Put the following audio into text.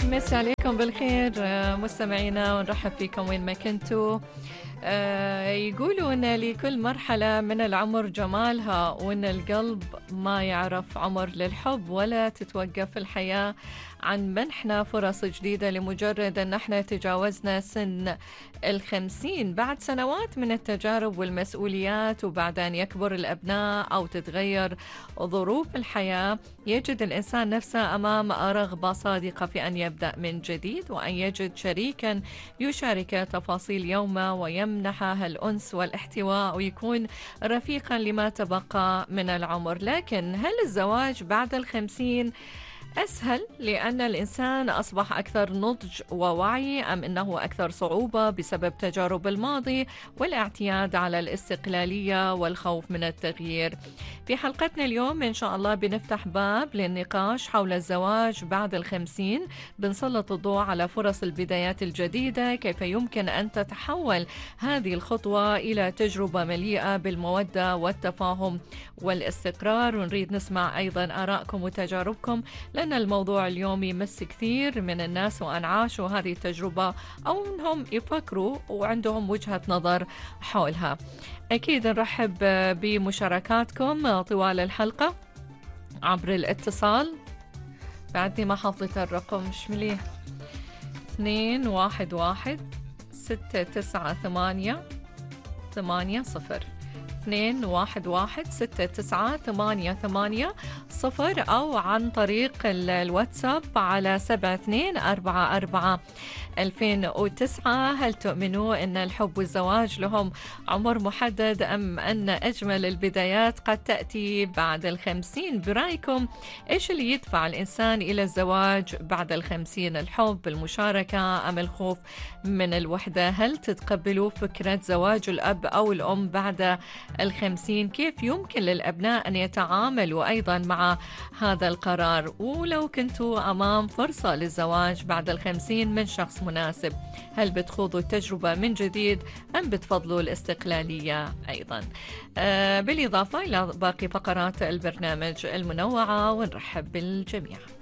نمسي عليكم بالخير مستمعينا، ونرحب فيكم وين ما كنتوا. يقولوا أن لكل مرحلة من العمر جمالها، وأن القلب ما يعرف عمر للحب، ولا تتوقف الحياة عن منحنا فرص جديدة لمجرد أن احنا تجاوزنا سن 50. بعد سنوات من التجارب والمسؤوليات، وبعد أن يكبر الأبناء أو تتغير ظروف الحياة، يجد الإنسان نفسه أمام رغبة صادقة في أن يبدأ من جديد، وأن يجد شريكا يشارك تفاصيل يومه ويمنحه الأنس والاحتواء، ويكون رفيقا لما تبقى من العمر. لكن هل الزواج بعد 50 أسهل لأن الإنسان أصبح أكثر نضج ووعي، أم أنه أكثر صعوبة بسبب تجارب الماضي والاعتياد على الاستقلالية والخوف من التغيير؟ في حلقتنا اليوم إن شاء الله بنفتح باب للنقاش حول الزواج بعد 50. بنسلط الضوء على فرص البدايات الجديدة، كيف يمكن أن تتحول هذه الخطوة إلى تجربة مليئة بالمودة والتفاهم والاستقرار. ونريد نسمع أيضا آرائكم وتجاربكم، لأن الموضوع اليوم يمس كثير من الناس وأن عاشوا هذه التجربة أو أنهم يفكروا وعندهم وجهة نظر حولها. أكيد نرحب بمشاركاتكم طوال الحلقة عبر الاتصال. بعدني ما حافظت الرقم، مش مليح. 211-698-800 211-698-880 أو عن طريق الواتساب على 7244-2009. هل تؤمنوا أن الحب والزواج لهم عمر محدد، أم أن أجمل البدايات قد تأتي بعد 50؟ برأيكم إيش اللي يدفع الإنسان إلى الزواج بعد 50؟ الحب، المشاركة، أم الخوف من الوحدة؟ هل تتقبلوا فكرة زواج الأب أو الأم بعد 50؟ كيف يمكن للأبناء أن يتعاملوا أيضا مع هذا القرار؟ ولو كنتوا أمام فرصة للزواج بعد 50 من شخص مناسب، هل بتخوضوا التجربة من جديد أم بتفضلوا الاستقلالية أيضا؟ بالإضافة إلى باقي فقرات البرنامج المنوعة، ونرحب بالجميع.